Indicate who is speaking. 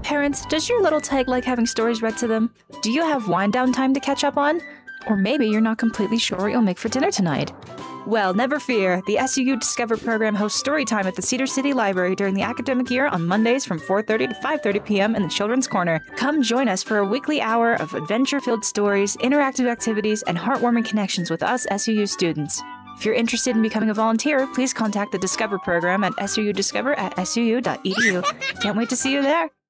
Speaker 1: Parents, does your little tag like having stories read to them? Do you have wind down time to catch up on? Or maybe you're not completely sure what you'll make for dinner tonight. Well, never fear. The SUU Discover program hosts story time at the Cedar City Library during the academic year on Mondays from 4:30 to 5:30 p.m. in the Children's Corner. Come join us for a weekly hour of adventure-filled stories, interactive activities, and heartwarming connections with us SUU students. If you're interested in becoming a volunteer, please contact the Discover program at sudiscover@suu.edu. Can't wait to see you there.